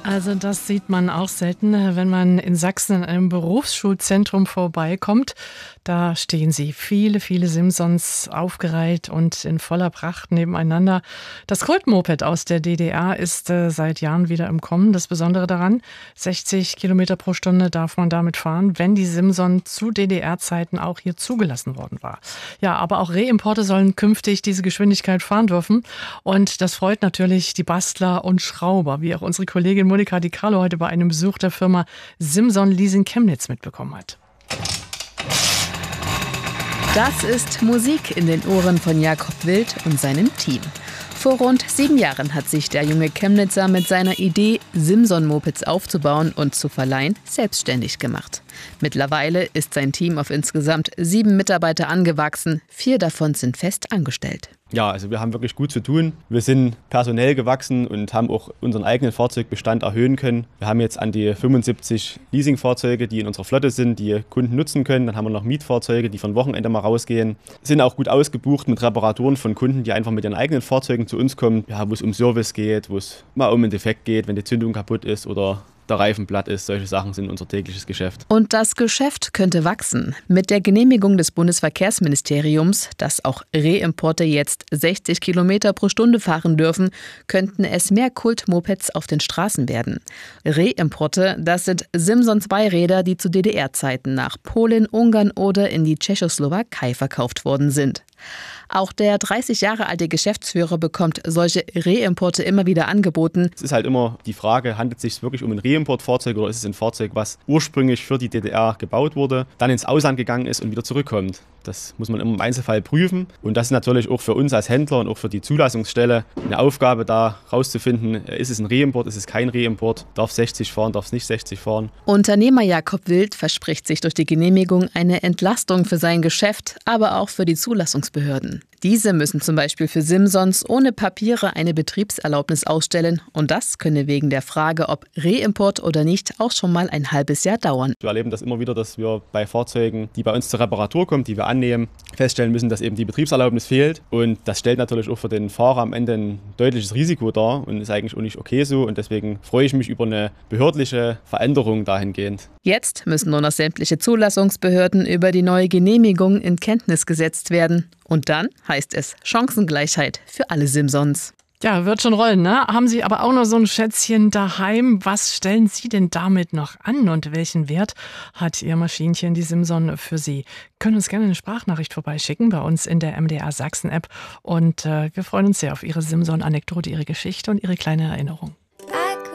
Also das sieht man auch selten, wenn man in Sachsen in einem Berufsschulzentrum vorbeikommt. Da stehen sie, viele Simsons aufgereiht und in voller Pracht nebeneinander. Das Kultmoped aus der DDR ist seit Jahren wieder im Kommen. Das Besondere daran, 60 Kilometer pro Stunde darf man damit fahren, wenn die Simson zu DDR-Zeiten auch hier zugelassen worden war. Ja, aber auch Reimporte sollen künftig diese Geschwindigkeit fahren dürfen. Und das freut natürlich die Bastler und Schrauber, wie auch unsere Kollegin Monika Di Carlo heute bei einem Besuch der Firma Simson Leasing Chemnitz mitbekommen hat. Das ist Musik in den Ohren von Jakob Wild und seinem Team. Vor rund 7 Jahren hat sich der junge Chemnitzer mit seiner Idee, Simson-Mopeds aufzubauen und zu verleihen, selbstständig gemacht. Mittlerweile ist sein Team auf insgesamt 7 Mitarbeiter angewachsen. 4 davon sind fest angestellt. Ja, also wir haben wirklich gut zu tun. Wir sind personell gewachsen und haben auch unseren eigenen Fahrzeugbestand erhöhen können. Wir haben jetzt an die 75 Leasingfahrzeuge, die in unserer Flotte sind, die Kunden nutzen können. Dann haben wir noch Mietfahrzeuge, die von Wochenende mal rausgehen. Sind auch gut ausgebucht mit Reparaturen von Kunden, die einfach mit ihren eigenen Fahrzeugen zu uns kommen. Ja, wo es um Service geht, wo es mal um einen Defekt geht, wenn die Zündung kaputt ist oder der Reifen platt ist. Solche Sachen sind unser tägliches Geschäft. Und das Geschäft könnte wachsen. Mit der Genehmigung des Bundesverkehrsministeriums, dass auch Reimporte jetzt 60 Kilometer pro Stunde fahren dürfen, könnten es mehr Kultmopeds auf den Straßen werden. Reimporte, das sind Simson-Zweiräder, die zu DDR-Zeiten nach Polen, Ungarn oder in die Tschechoslowakei verkauft worden sind. Auch der 30 Jahre alte Geschäftsführer bekommt solche Reimporte immer wieder angeboten. Es ist halt immer die Frage, handelt es sich wirklich um ein Reimportfahrzeug oder ist es ein Fahrzeug, was ursprünglich für die DDR gebaut wurde, dann ins Ausland gegangen ist und wieder zurückkommt. Das muss man immer im Einzelfall prüfen. Und das ist natürlich auch für uns als Händler und auch für die Zulassungsstelle eine Aufgabe, da rauszufinden, ist es ein Reimport, ist es kein Reimport, darf 60 fahren, darf es nicht 60 fahren. Unternehmer Jakob Wild verspricht sich durch die Genehmigung eine Entlastung für sein Geschäft, aber auch für die Zulassungsbehörden. Diese müssen zum Beispiel für Simsons ohne Papiere eine Betriebserlaubnis ausstellen. Und das könne wegen der Frage, ob Reimport oder nicht, auch schon mal ein halbes Jahr dauern. Wir erleben das immer wieder, dass wir bei Fahrzeugen, die bei uns zur Reparatur kommen, die wir annehmen, feststellen müssen, dass eben die Betriebserlaubnis fehlt. Und das stellt natürlich auch für den Fahrer am Ende ein deutliches Risiko dar und ist eigentlich auch nicht okay so. Und deswegen freue ich mich über eine behördliche Veränderung dahingehend. Jetzt müssen nur noch sämtliche Zulassungsbehörden über die neue Genehmigung in Kenntnis gesetzt werden. Und dann heißt es Chancengleichheit für alle Simsons. Ja, wird schon rollen, ne? Haben Sie aber auch noch so ein Schätzchen daheim? Was stellen Sie denn damit noch an und welchen Wert hat Ihr Maschinchen, die Simson, für Sie? Können uns gerne eine Sprachnachricht vorbeischicken bei uns in der MDR Sachsen App und wir freuen uns sehr auf Ihre Simson-Anekdote, Ihre Geschichte und Ihre kleine Erinnerung.